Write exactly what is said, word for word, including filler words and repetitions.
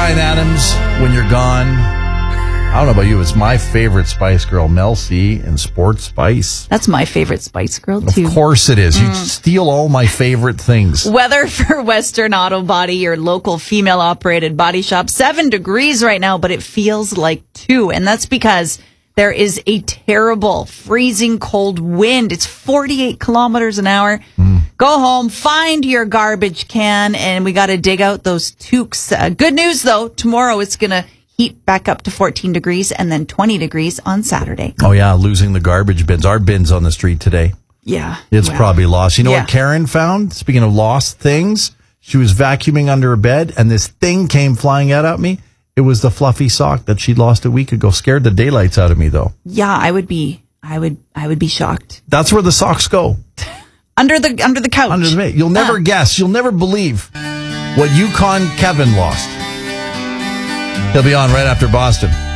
Bryan Adams, When You're Gone. I don't know about you, it's my favorite Spice Girl, Mel C and Sports Spice. That's my favorite Spice Girl, too. Of course it is. Mm. You steal all my favorite things. Weather for Western Auto Body, your local female-operated body shop. Seven degrees right now, but it feels like two. And that's because there is a terrible, freezing cold wind. It's forty-eight kilometers an hour. Mm. Go home, find your garbage can, and we got to dig out those toques. Uh, good news, though. Tomorrow it's going to heat back up to fourteen degrees and then twenty degrees on Saturday. Oh, yeah, losing the garbage bins. Our bin's on the street today. Yeah. It's well, probably lost. You know yeah. what Karen found? Speaking of lost things, she was vacuuming under her bed, and this thing came flying out at me. It was the fluffy sock that she'd lost a week ago. Scared the daylights out of me, though. Yeah, I would be. I would. I would be shocked. That's where the socks go. Under the under the couch. Under the bed. You'll never uh. guess. You'll never believe what Yukon Kevin lost. He'll be on right after Boston.